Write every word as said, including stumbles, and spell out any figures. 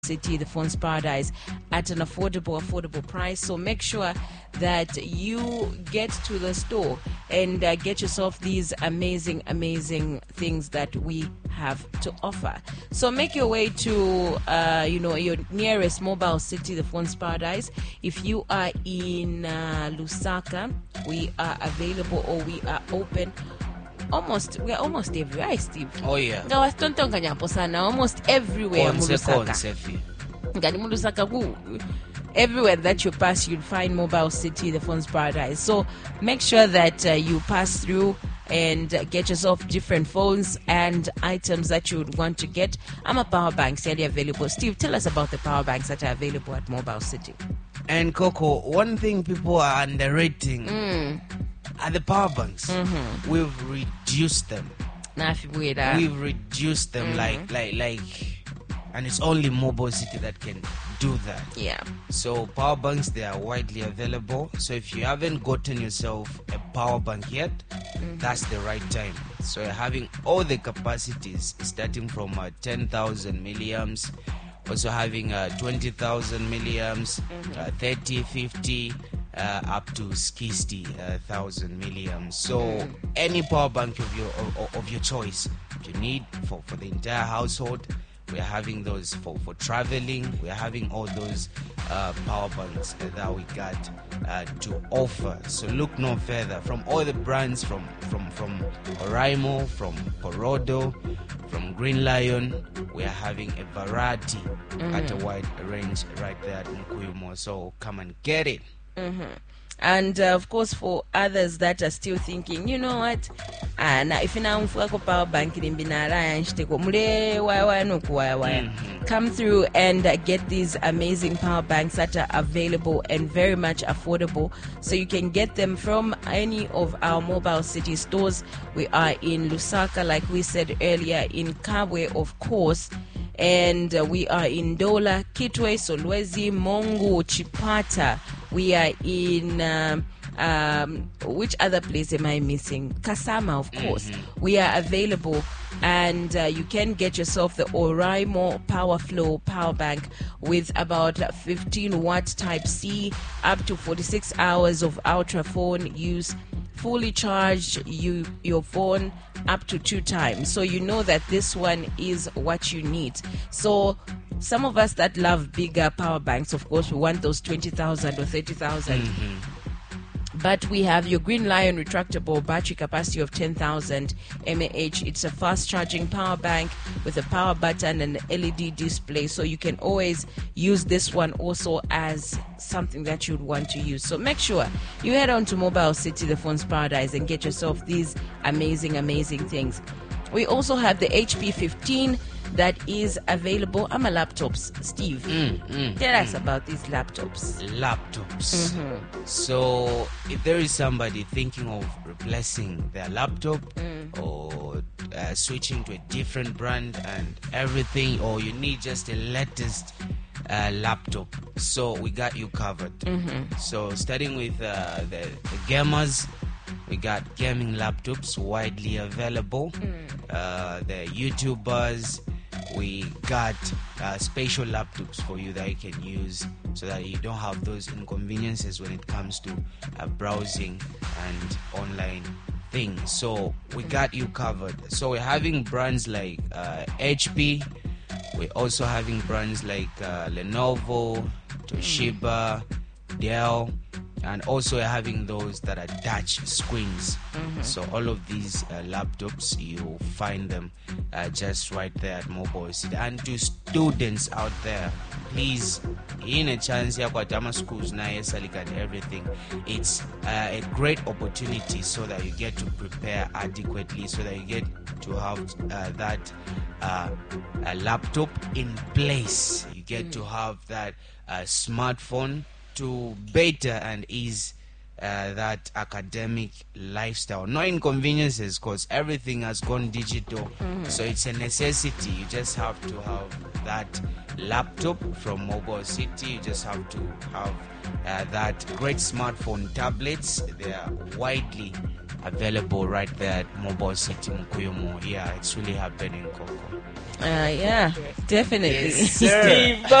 City, the Phones Paradise, at an affordable, affordable price. So make sure that you get to the store and uh, get yourself these amazing, amazing things that we have to offer. So make your way to, uh, you know, your nearest Mobile City, the Phones Paradise. If you are in uh, Lusaka, we are available, or we are open. Almost, we're almost everywhere, right, Steve? Oh yeah. Almost everywhere. Everywhere that you pass, you'll find Mobile City, the Phones Paradise. So make sure that uh, you pass through and uh, get yourself different phones and items that you would want to get. I'm a power banks already available. Steve, tell us about the power banks that are available at Mobile City. And Coco, one thing people are underrating mm. are the power banks. Mm-hmm. We've reduced them. We've reduced them mm-hmm. like like like and it's only Mobile City that can do that. Yeah. So power banks, they are widely available. So if you haven't gotten yourself a power bank yet, mm-hmm. that's the right time. So you're having all the capacities starting from uh, ten thousand milliamps, also having uh, twenty thousand milliamps, mm-hmm. uh, thirty, fifty, uh, up to sixty thousand milliamps. So mm-hmm. any power bank of your of, of your choice you need for, for the entire household. We are having those for, for traveling. We are having all those uh, power banks that we got uh, to offer. So look no further. From all the brands, from from from Oraimo, from Porodo, from Green Lion, we are having a variety mm-hmm. at a wide range right there at Mkuyumo. So come and get it. Mm-hmm. And uh, of course, for others that are still thinking, you know what, ah, na if na mfuko power bank limbinara nshiteko mule waya no kuwaya waya, come through and uh, get these amazing power banks that are available and very much affordable. So you can get them from any of our Mobile City stores. We are in Lusaka, like we said earlier, in Kabwe, of course. And uh, we are in Dola, Kitwe, Solwezi, Mongu, Chipata. We are in, um, um, which other place am I missing? Kasama, of course. Mm-hmm. We are available, and uh, you can get yourself the Oraimo Power Flow Power Bank with about fifteen watt Type C, up to forty-six hours of ultra phone use, fully charged you your phone up to two times. So you know that this one is what you need. So some of us that love bigger power banks, of course, we want those twenty thousand or thirty thousand. Mm-hmm. But we have your Green Lion retractable battery capacity of ten thousand milliamp hours. It's a fast charging power bank with a power button and an L E D display. So you can always use this one also as something that you'd want to use. So make sure you head on to Mobile City, the Phones Paradise, and get yourself these amazing, amazing things. We also have the H P fifteen that is available. I'm a laptops, Steve. Mm, mm, Tell mm. us about these laptops. Laptops. Mm-hmm. So if there is somebody thinking of replacing their laptop mm. or uh, switching to a different brand and everything, or you need just a latest uh, laptop, so we got you covered. Mm-hmm. So starting with uh, the, the gamers, we got gaming laptops widely available. Mm. Uh, the YouTubers, we got uh, special laptops for you that you can use so that you don't have those inconveniences when it comes to uh, browsing and online things. So we got you covered. So we're having brands like uh, H P. We're also having brands like uh, Lenovo, Toshiba, Dell, and also having those that are touch screens. Mm-hmm. So all of these uh, laptops, you find them uh, just right there at Mobile City. And to students out there, please, in a chance ya kwa tama schools na yesalik and everything, it's uh, a great opportunity so that you get to prepare adequately, so that you get to have uh, that uh, a laptop in place. You get mm. to have that uh, smartphone to better and ease uh, that academic lifestyle. No inconveniences, because everything has gone digital. Mm-hmm. So it's a necessity. You just have to have that laptop from Mobile City. You just have to have uh, that great smartphone tablets. They are widely available right there at Mobile City Mukuyumu. Yeah, it's really happening, Coco. Uh, yeah, definitely. Yes, sir.